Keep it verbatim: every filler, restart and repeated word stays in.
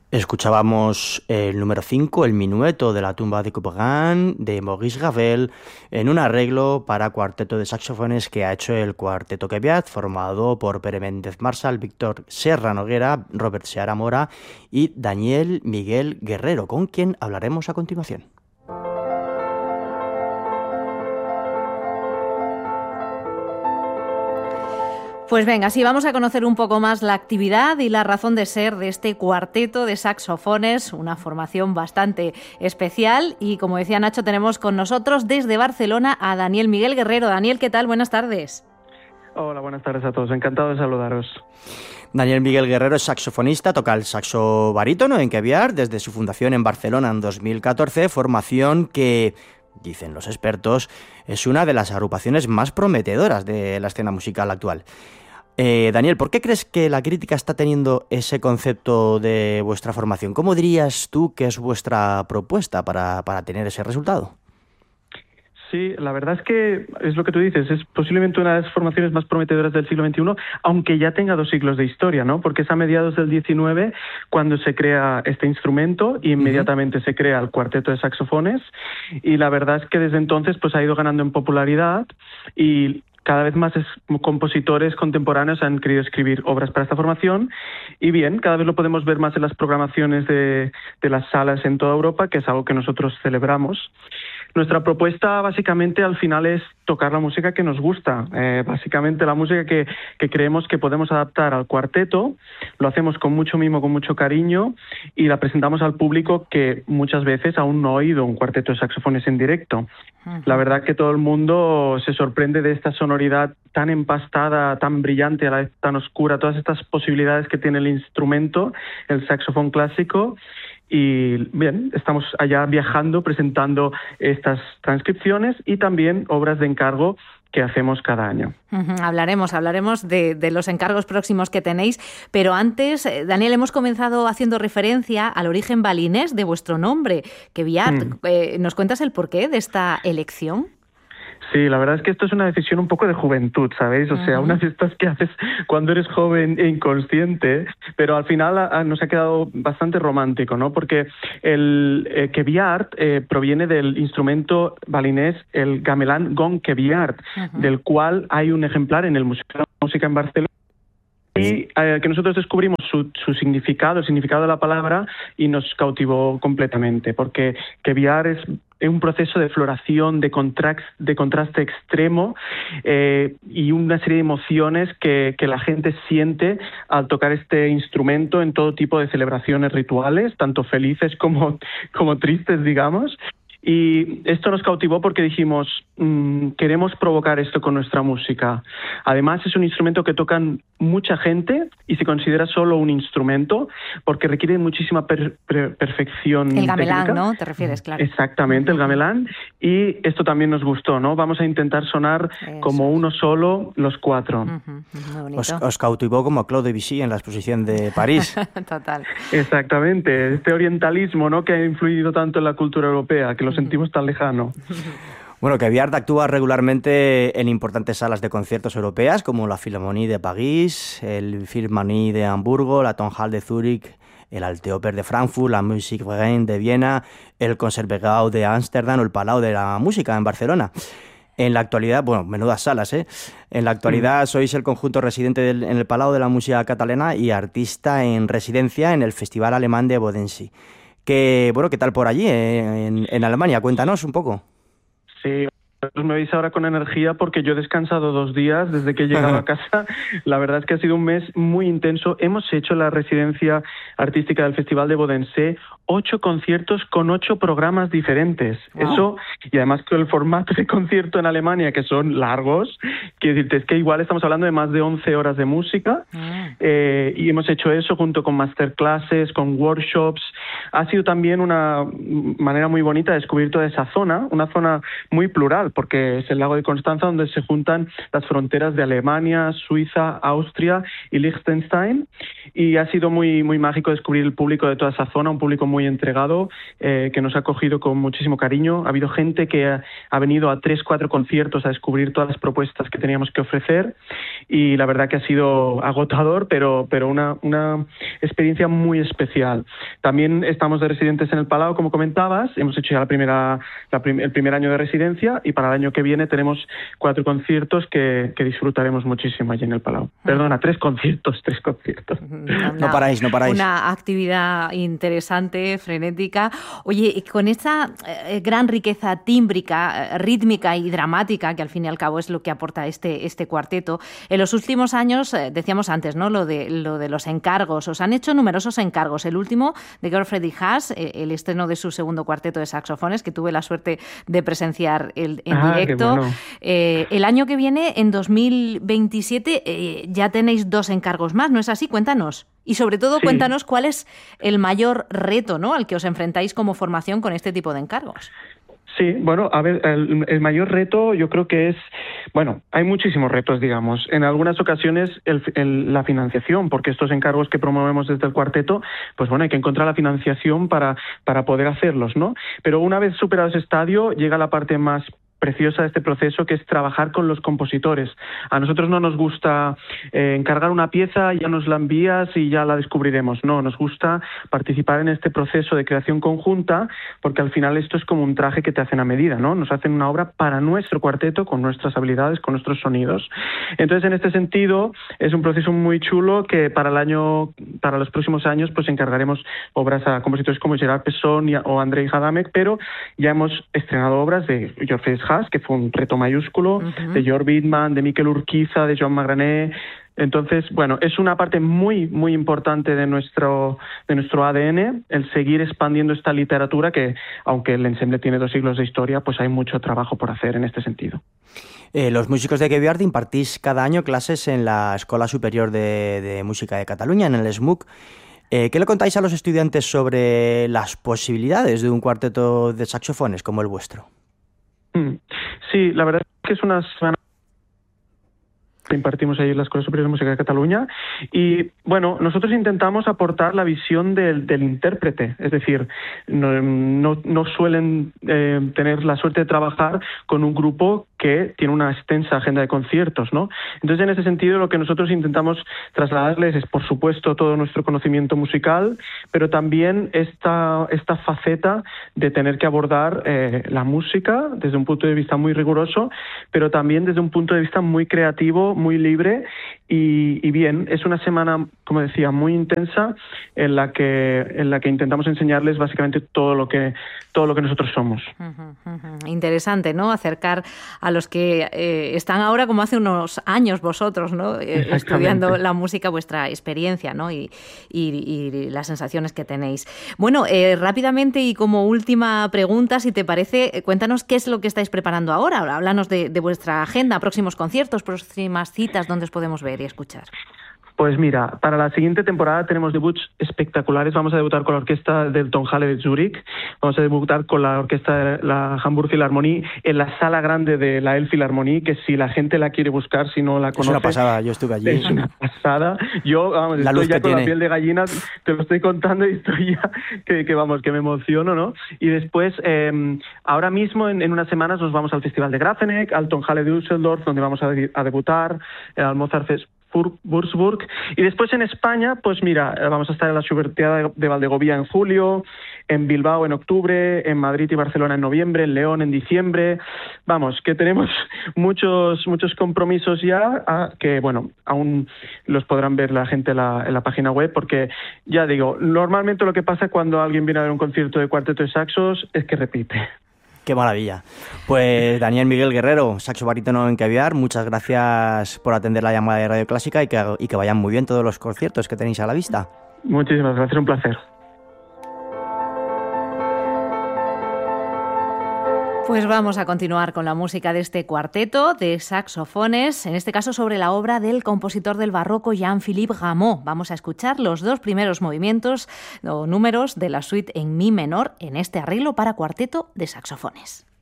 Escuchábamos el número cinco, el minueto de la tumba de Couperin, de Maurice Ravel, en un arreglo para cuarteto de saxofones que ha hecho el Cuarteto Queviat, formado por Pere Méndez Marsal, Víctor Serra Noguera, Robert Seara Mora y Daniel Miguel Guerrero, con quien hablaremos a continuación. Pues venga, sí, vamos a conocer un poco más la actividad y la razón de ser de este cuarteto de saxofones, una formación bastante especial. Y como decía Nacho, tenemos con nosotros desde Barcelona a Daniel Miguel Guerrero. Daniel, ¿qué tal? Buenas tardes. Hola, buenas tardes a todos. Encantado de saludaros. Daniel Miguel Guerrero es saxofonista, toca el saxo barítono en Queviat desde su fundación en Barcelona en dos mil catorce, formación que, dicen los expertos, es una de las agrupaciones más prometedoras de la escena musical actual. Eh, Daniel, ¿por qué crees que la crítica está teniendo ese concepto de vuestra formación? ¿Cómo dirías tú que es vuestra propuesta para, para tener ese resultado? Sí, la verdad es que es lo que tú dices, es posiblemente una de las formaciones más prometedoras del siglo veintiuno, aunque ya tenga dos siglos de historia, ¿no? Porque es a mediados del diecinueve cuando se crea este instrumento y inmediatamente uh-huh. se crea el cuarteto de saxofones, y la verdad es que desde entonces pues ha ido ganando en popularidad y cada vez más es, compositores contemporáneos han querido escribir obras para esta formación, y bien, cada vez lo podemos ver más en las programaciones de, de las salas en toda Europa, que es algo que nosotros celebramos. Nuestra propuesta básicamente al final es tocar la música que nos gusta, eh, básicamente la música que, que creemos que podemos adaptar al cuarteto, lo hacemos con mucho mimo, con mucho cariño, y la presentamos al público que muchas veces aún no ha oído un cuarteto de saxofones en directo. Uh-huh. La verdad que todo el mundo se sorprende de esta sonoridad tan empastada, tan brillante, a la vez tan oscura, todas estas posibilidades que tiene el instrumento, el saxofón clásico. Y bien, estamos allá viajando, presentando estas transcripciones y también obras de encargo que hacemos cada año. Uh-huh. Hablaremos, hablaremos de, de los encargos próximos que tenéis, pero antes, Daniel, hemos comenzado haciendo referencia al origen balinés de vuestro nombre, Queviat. Mm. Eh, ¿Nos cuentas el porqué de esta elección? Sí, la verdad es que esto es una decisión un poco de juventud, ¿sabéis? O sea, uh-huh. una de estas que haces cuando eres joven e inconsciente, pero al final a, a, nos ha quedado bastante romántico, ¿no? Porque el eh, Queviat eh, proviene del instrumento balinés, el gamelan gong Queviat, uh-huh. del cual hay un ejemplar en el Museo de la Música en Barcelona. Y eh, que nosotros descubrimos su, su significado, el significado de la palabra, y nos cautivó completamente, porque Queviat es un proceso de floración, de, contrast, de contraste extremo eh, y una serie de emociones que, que la gente siente al tocar este instrumento en todo tipo de celebraciones rituales, tanto felices como, como tristes, digamos. Y esto nos cautivó porque dijimos, mmm, queremos provocar esto con nuestra música. Además, es un instrumento que tocan mucha gente y se considera solo un instrumento porque requiere muchísima per- per- perfección El gamelán, técnica. ¿no? Te refieres, claro. Exactamente, el gamelán. Y esto también nos gustó, ¿no? Vamos a intentar sonar Eso. como uno solo, los cuatro. Uh-huh. Muy bonito. Os, os cautivó como a Claude Debussy en la exposición de París. Total. Exactamente. Este orientalismo, ¿no?, que ha influido tanto en la cultura europea, que lo sentimos tan lejano. Bueno, Queviat actúa regularmente en importantes salas de conciertos europeas como la Philharmonie de París, el Philharmonie de Hamburgo, la Tonhalle de Zúrich, el Alteoper de Frankfurt, la Musikverein de Viena, el Conservatorio de Ámsterdam o el Palau de la Música en Barcelona. En la actualidad, bueno, menudas salas, ¿eh? En la actualidad mm. sois el conjunto residente del, en el Palau de la Música Catalana y artista en residencia en el Festival Alemán de Bodensee. Que, bueno, ¿qué tal por allí, eh, en, en Alemania? Cuéntanos un poco. Sí, me veis ahora con energía porque yo he descansado dos días desde que he llegado a casa. La verdad es que ha sido un mes muy intenso. Hemos hecho la residencia artística del Festival de Bodensee, ocho conciertos con ocho programas diferentes. Wow. Eso, y además con el formato de concierto en Alemania, que son largos, quiero decirte, es que igual estamos hablando de más de once horas de música, mm. eh, y hemos hecho eso junto con masterclasses, con workshops. ha sido también una manera muy bonita de descubrir toda esa zona, una zona muy plural, porque es el lago de Constanza donde se juntan las fronteras de Alemania, Suiza, Austria y Liechtenstein, y ha sido muy, muy mágico descubrir el público de toda esa zona, un público muy entregado, eh, que nos ha acogido con muchísimo cariño. Ha habido gente que ha, ha venido a tres, cuatro conciertos a descubrir todas las propuestas que teníamos que ofrecer, y la verdad que ha sido agotador, pero, pero una, una experiencia muy especial. También estamos de residentes en el Palau, como comentabas, hemos hecho ya la primera, la prim, el primer año de residencia, y para el año que viene tenemos cuatro conciertos que, que disfrutaremos muchísimo allí en el Palau. Perdona, tres conciertos, tres conciertos. Una, no paráis, no paráis. Una actividad interesante, frenética. Oye, con esta eh, gran riqueza tímbrica, rítmica y dramática, que al fin y al cabo es lo que aporta este, este cuarteto, en los últimos años, eh, decíamos antes, ¿no?, lo de, lo de los encargos. Os han hecho numerosos encargos. El último de Georg Friedrich Haas, eh, el estreno de su segundo cuarteto de saxofones, que tuve la suerte de presenciar el, en ah, directo. Bueno. Eh, el año que viene, en dos mil veintisiete, eh, ya tenéis dos encargos más, ¿no es así? Cuéntanos. Y sobre todo, sí. cuéntanos cuál es el mayor reto, ¿no?, al que os enfrentáis como formación con este tipo de encargos. Sí, bueno, a ver, el, el mayor reto yo creo que es, bueno, hay muchísimos retos, digamos. En algunas ocasiones el, el, la financiación, porque estos encargos que promovemos desde el cuarteto, pues bueno, hay que encontrar la financiación para, para poder hacerlos, ¿no? Pero una vez superado ese estadio, llega la parte más preciosa de este proceso, que es trabajar con los compositores. A nosotros no nos gusta eh, encargar una pieza, ya nos la envías y ya la descubriremos. No, nos gusta participar en este proceso de creación conjunta, porque al final esto es como un traje que te hacen a medida, ¿no? Nos hacen una obra para nuestro cuarteto, con nuestras habilidades, con nuestros sonidos. Entonces, en este sentido, es un proceso muy chulo que para el año, para los próximos años, pues encargaremos obras a compositores como Gerard Pesson o Andrei Hadamek, pero ya hemos estrenado obras de Georg Friedrich Haas, que fue un reto mayúsculo, uh-huh. de Georg Wittmann, de Miquel Urquiza, de Joan Magrané. Entonces, bueno, es una parte muy, muy importante de nuestro, de nuestro A D N, el seguir expandiendo esta literatura que, aunque el ensemble tiene dos siglos de historia, pues hay mucho trabajo por hacer en este sentido. Eh, los músicos de Geviard impartís cada año clases en la Escuela Superior de, de Música de Cataluña, en el S M U C. Eh, ¿Qué le contáis a los estudiantes sobre las posibilidades de un cuarteto de saxofones como el vuestro? Sí, la verdad es que es una semana que impartimos ahí en la Escuela Superior de Música de Cataluña, y bueno, nosotros intentamos aportar la visión del, del intérprete, es decir, no, no, no suelen eh, tener la suerte de trabajar con un grupo que tiene una extensa agenda de conciertos, ¿no? Entonces, en ese sentido, lo que nosotros intentamos trasladarles es, por supuesto, todo nuestro conocimiento musical, pero también esta, esta faceta de tener que abordar eh, la música desde un punto de vista muy riguroso, pero también desde un punto de vista muy creativo, muy libre, y, y bien, es una semana, como decía, muy intensa, en la que en la que intentamos enseñarles básicamente todo lo que todo lo que nosotros somos. Uh-huh, uh-huh. Interesante, ¿no? Acercar a los que eh, están ahora como hace unos años vosotros, ¿no? Eh, estudiando la música, vuestra experiencia, ¿no? Y, y, y las sensaciones que tenéis. Bueno, eh, rápidamente y como última pregunta, si te parece, cuéntanos qué es lo que estáis preparando ahora. Háblanos de, de vuestra agenda, próximos conciertos, próximas citas, donde os podemos ver y escuchar. Pues mira, para la siguiente temporada tenemos debuts espectaculares. Vamos a debutar con la orquesta del Tonhalle de Zúrich, vamos a debutar con la orquesta de la Hamburg Philharmonie en la sala grande de la Elbphilharmonie, que si la gente la quiere buscar, si no la conoce... Es una pasada, yo estuve allí. Es una pasada. Yo, vamos, la estoy ya con tiene. la piel de gallina, te lo estoy contando y estoy ya, que, que vamos, que me emociono, ¿no? Y después, eh, ahora mismo, en, en unas semanas, nos vamos al Festival de Grafenegg, al Tonhalle de Düsseldorf, donde vamos a, a debutar, al Mozart Fest Würzburg, y después en España, pues mira, vamos a estar en la Schubertiada de Valdegovía en julio, en Bilbao en octubre, en Madrid y Barcelona en noviembre, en León en diciembre. Vamos, que tenemos muchos muchos compromisos ya, a, que bueno, aún los podrán ver la gente en la, en la página web, porque ya digo, normalmente lo que pasa cuando alguien viene a ver un concierto de cuarteto de saxos es que repite. ¡Qué maravilla! Pues Daniel Miguel Guerrero, saxo barítono en Geviard, muchas gracias por atender la llamada de Radio Clásica y que, y que vayan muy bien todos los conciertos que tenéis a la vista. Muchísimas gracias, un placer. Pues vamos a continuar con la música de este cuarteto de saxofones, en este caso sobre la obra del compositor del barroco Jean-Philippe Rameau. Vamos a escuchar los dos primeros movimientos o números de la suite en mi menor en este arreglo para cuarteto de saxofones.